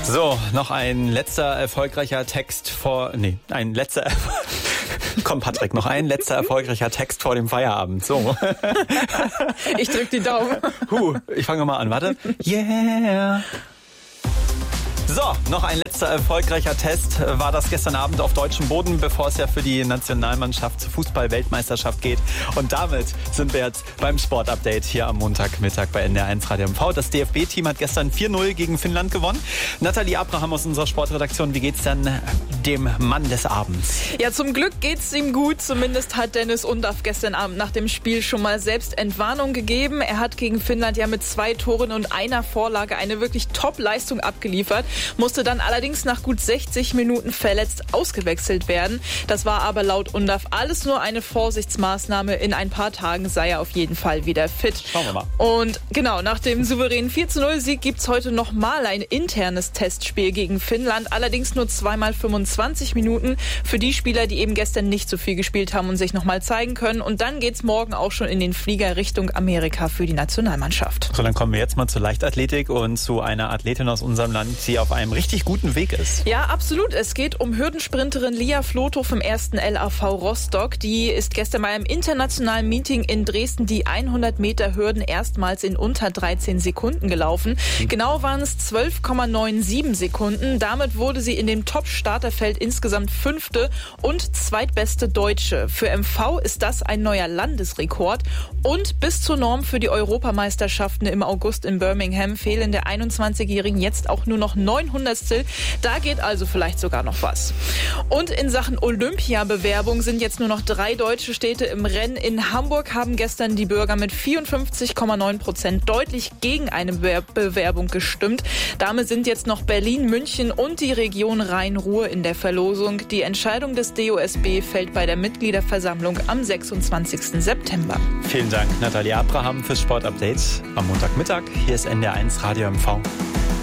So, noch ein letzter erfolgreicher Text Komm, Patrick, noch ein letzter erfolgreicher Text vor dem Feierabend. So. Ich drück die Daumen. Ich fange mal an, warte. Yeah. So, noch ein letzter erfolgreicher Test war das gestern Abend auf deutschem Boden, bevor es ja für die Nationalmannschaft zur Fußball-Weltmeisterschaft geht. Und damit sind wir jetzt beim Sportupdate hier am Montagmittag bei NDR1 Radio MV. Das DFB-Team hat gestern 4-0 gegen Finnland gewonnen. Nathalie Abraham aus unserer Sportredaktion, wie geht's denn dem Mann des Abends? Ja, zum Glück geht's ihm gut. Zumindest hat Dennis Undaff gestern Abend nach dem Spiel schon mal selbst Entwarnung gegeben. Er hat gegen Finnland ja mit 2 Toren und einer Vorlage eine wirklich Top-Leistung abgeliefert. Musste dann allerdings nach gut 60 Minuten verletzt ausgewechselt werden. Das war aber laut Undaff alles nur eine Vorsichtsmaßnahme. In ein paar Tagen sei er auf jeden Fall wieder fit. Schauen wir mal. Und genau, nach dem souveränen 4-0-Sieg gibt's heute nochmal ein internes Testspiel gegen Finnland. Allerdings nur 2x 25 Minuten für die Spieler, die eben gestern nicht so viel gespielt haben und sich nochmal zeigen können. Und dann geht's morgen auch schon in den Flieger Richtung Amerika für die Nationalmannschaft. So, dann kommen wir jetzt mal zur Leichtathletik und zu einer Athletin aus unserem Land, die auf einem richtig guten Weg ist. Ja, absolut. Es geht um Hürdensprinterin Lia Flotow vom 1. LAV Rostock. Die ist gestern bei einem internationalen Meeting in Dresden die 100 Meter Hürden erstmals in unter 13 Sekunden gelaufen. Genau waren es 12,97 Sekunden. Damit wurde sie in dem Top-Starterfeld insgesamt 5. und zweitbeste Deutsche. Für MV ist das ein neuer Landesrekord. Und bis zur Norm für die Europameisterschaften im August in Birmingham fehlen der 21-Jährigen jetzt auch nur noch 900. Da geht also vielleicht sogar noch was. Und in Sachen Olympiabewerbung sind jetzt nur noch 3 deutsche Städte im Rennen. In Hamburg haben gestern die Bürger mit 54,9% deutlich gegen eine Bewerbung gestimmt. Damit sind jetzt noch Berlin, München und die Region Rhein-Ruhr in der Verlosung. Die Entscheidung des DOSB fällt bei der Mitgliederversammlung am 26. September. Vielen Dank, Nathalie Abraham, fürs Sportupdate am Montagmittag. Hier ist NDR1 Radio MV.